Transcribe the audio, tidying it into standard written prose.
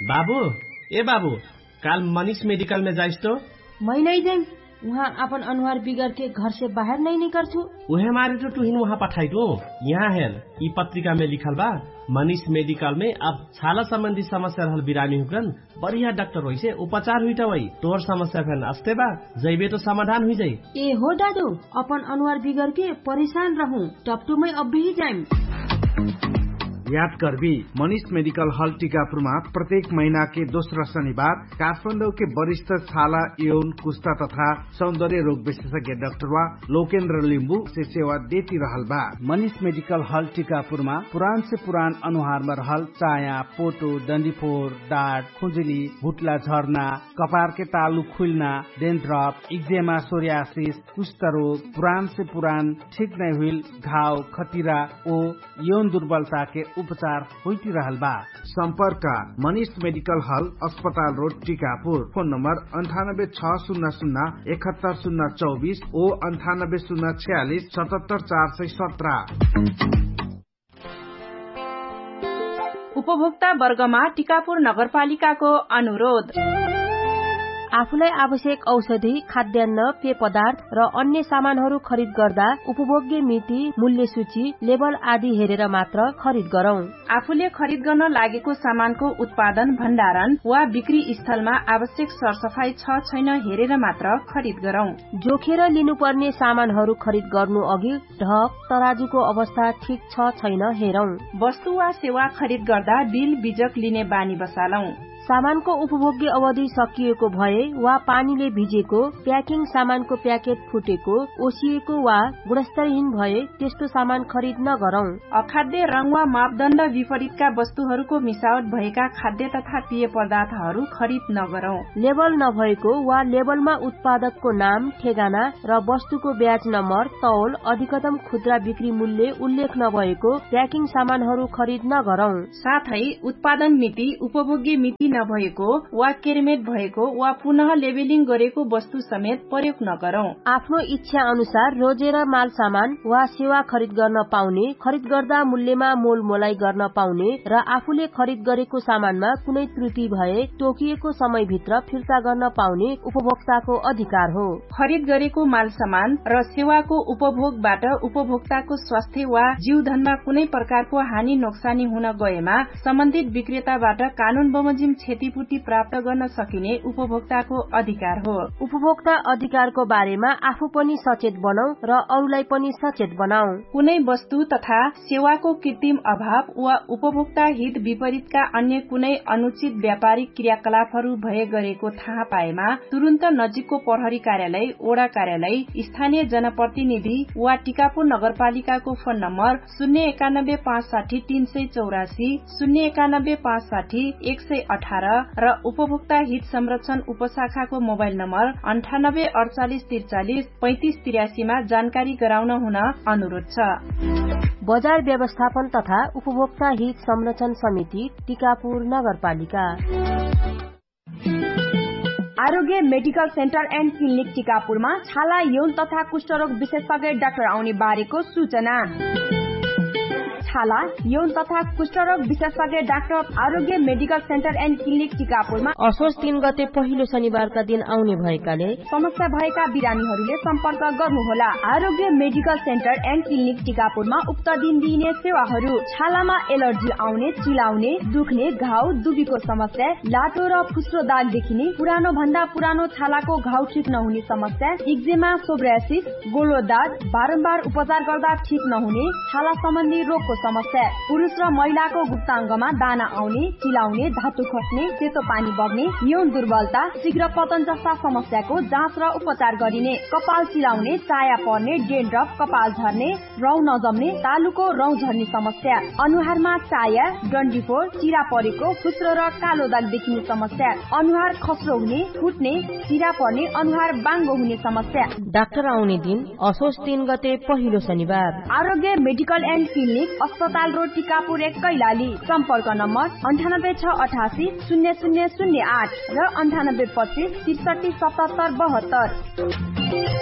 बाबू ए बाबू काल मनीष मेडिकल में जाइस तो? मैं नहीं जाऊँ, वहाँ अपन अनुहार बिगड़ के घर से बाहर नहीं निकल छू। उहे मारे तो तुहिन वहाँ पठाई दो। यहाँ हेर ई पत्रिका में लिखल बा मनीष मेडिकल में अब छाला संबंधी समस्या रहल बिरामी हुकन बढ़िया डॉक्टर होइसे उपचार हुई वही तोहर समस्या फेन अस्ते बा जैबे तो समाधान हुई जाई। ए हो दादू अपन अनुहार बिगड़ के परेशान रहूं टपटू में अब भी जाऊं। याद करबी मनीष मेडिकल हॉल टीकापुरमा प्रत्येक महीना के दोस्रो शनिवार काठमाडौँ के वरिष्ठ छाला यौन कुष्ठा तथा सौंदर्य रोग विशेषज्ञ डाक्टर लोकेन्द्र लिम्बू से सेवा देती रहल बा। मनीष मेडिकल हॉल टीकापुरमा पुरान से पुरान अनुहार में रहल चाया, पोटो, डंडीफोर, डाँट, खुजुली, भुटला झर्ना, कपार के तालु खुलना, डेन्ड्रफ, इक्जेमा, सोरियासिस, कुष्ठ रोग, पुरान से पुरान ठीक नहीं हुई घाव, खतिरा ओ यौन दुर्बलता के उपचार होती रहल बा। संपर्क मनीष मेडिकल हॉल अस्पताल रोड टीकापुर। फोन नंबर 9860017024 ओ 9804677417। उपभोक्ता वर्गमा टीकापुर नगरपालिकाको अनुरोध। आफूलाई आवश्यक औषधि, खाद्यान्न, पेय पदार्थ र अन्य सामानहरू खरिद गर्दा उपभोग्य मिति, मूल्य सूची, लेबल आदि हेरेर मात्र खरिद गरौं। आफूले खरिद गर्न लागेको सामानको उत्पादन, भण्डारण वा बिक्री स्थलमा आवश्यक सरसफाई छ छैन हेरेर मात्र खरिद गरौं। जोखेर लिनुपर्ने सामानहरू खरिद गर्नु अघि ढक, तराजुको अवस्था ठीक छ छैन हेरौं। वस्तु वा सेवा खरिद गर्दा बिल बीजक लिने बानी बसालौं। सामानको उपभोग्य अवधि सकिएको भए वा पानीले भिजेको, प्याकिङ सामानको प्याकेट फुटेको, ओसिएको वा गुणस्तरहीन भए त्यस्तो सामान खरिद नगरौं। अखाद्य रंग वा मापदण्ड विपरीतका वस्तुहरूको मिसावट भएका खाद्य तथा पेय पदार्थहरू खरिद नगरौं। लेबल नभएको वा लेबलमा उत्पादकको नाम, ठेगाना र वस्तुको ब्याज नम्बर, तौल, अधिकतम खुद्रा बिक्री मूल्य उल्लेख नभएको प्याकिङ सामानहरू खरिद नगरौं। साथै उत्पादन मिति, उपभोग्य मिति नभएको वा केरमेट भएको वा पुनः लेबलिङ गरेको वस्तु समेत प्रयोग नगरौं। आफ्नो इच्छा अनुसार रोजेर माल सामान वा सेवा खरिद गर्न पाउने, खरिद गर्दा मूल्यमा मोल मोलाई गर्न पाउने र आफूले खरिद गरेको सामानमा कुनै त्रुटि भए तोकिएको समयभित्र फिर्ता गर्न पाउने उपभोक्ताको अधिकार हो। खरिद गरेको माल सामान र सेवाको उपभोगबाट उपभोक्ताको स्वास्थ्य वा जीवधनमा कुनै प्रकारको हानि नोक्सानी हुन गएमा सम्बन्धित विक्रेताबाट कानून बमोजिम क्षतिपूर्ति प्राप्त गर्न सकिने उपभोक्ताको अधिकार हो। उपभोक्ता अधिकारको बारेमा आफू पनि सचेत बनौ र अरूलाई पनि सचेत बनाऊ। कुनै वस्तु तथा सेवाको कृत्रिम अभाव वा उपभोक्ता हित विपरीतका अन्य कुनै अनुचित व्यापारिक क्रियाकलापहरू भए गरेको थाहा पाएमा तुरन्त नजिकको प्रहरी कार्यालय, ओडा कार्यालय, स्थानीय जनप्रतिनिधि वा टीकापुर नगरपालिकाको फोन नम्बर 091560384, 091560118 र उपभोक्ता हित संरक्षण उपशाखाको मोबाइल नम्बर 9848433583 मा जानकारी गराउन हुन अनुरोध छ। बजार व्यवस्थापन तथा उपभोक्ता हित संरक्षण समिति, टीकापुर नगरपालिका। आरोग्य मेडिकल सेन्टर एन्ड क्लिनिक टीकापुरमा छाला, यौन तथा कुष्ठरोग विशेषज्ञ डाक्टर आउने बारेको सूचना। छाला, यौन तथा कुष्ठरोग विशेषज्ञ doctor Aarogya medical centre and clinic टीकापुरमा असोज 3 गते पहिलो शनिबारका दिन आउने भएकाले समस्या भएका बिरामीहरूले सम्पर्क गर्नुहोला। आरोग्य मेडिकल सेन्टर एन्ड क्लिनिक टीकापुरमा उक्त दिन दिइने सेवाहरू: छालामा एलर्जी आउने, चिलाउने, दुख्ने, घाउ, दुबीको समस्या, लाटो र फुस्रो दाग देखिने, पुरानो भन्दा पुरानो छालाको घाउ ठिक नहुने समस्या, इक्जेमा, सोरियासिस, गोलो दाग, बारम्बार उपचार गर्दा ठिक नहुने, छाला सम्बन्धी रोगको समस्या, पुरुष र महिलाको गुप्ताङ्गमा दाना आउने, चिलाउने, धातु खस्ने, सेतो पानी बग्ने, यौन दुर्बलता, शीघ्र पतन जस्ता समस्याको जाँच र उपचार गरिने, कपाल चिलाउने, चाया पर्ने, डेन्ड्रफ, कपाल झर्ने, रौँ नजम्ने, तालुको रौँ झर्ने समस्या, अनुहारमा चाया, डन्डीफोर, चिरा परेको, फुस्रो र कालो दाग देखिने समस्या, अनुहार खस्रो हुने, फुट्ने, चिरा पर्ने, अनुहार बाङ्गो हुने समस्या। डाक्टर आउने दिन असोज 3 गते पहिलो शनिबार। आरोग्य मेडिकल एन्ड क्लिनिक, अस्पताल रोड, टीकापुर 1, कैलाली। सम्पर्क नम्बर 9868000008 र 9825 637772।